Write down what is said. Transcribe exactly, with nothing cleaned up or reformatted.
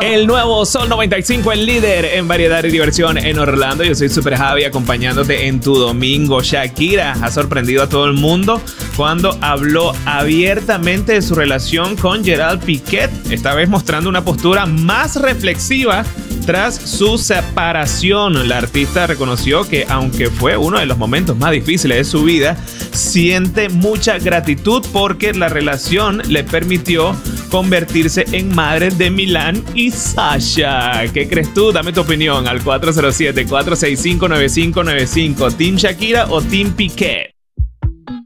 El nuevo Sol noventa y cinco, el líder en variedad y diversión en Orlando. Yo soy Super Javi, acompañándote en tu domingo. Shakira ha sorprendido a todo el mundo cuando habló abiertamente de su relación con Gerard Piqué, esta vez mostrando una postura más reflexiva tras su separación. La artista reconoció que, aunque fue uno de los momentos más difíciles de su vida, siente mucha gratitud porque la relación le permitió convertirse en madre de Milán y Sasha. ¿Qué crees tú? Dame tu opinión al cuatro cero siete, cuatro seis cinco, nueve cinco nueve cinco. ¿Team Shakira o Team Piqué?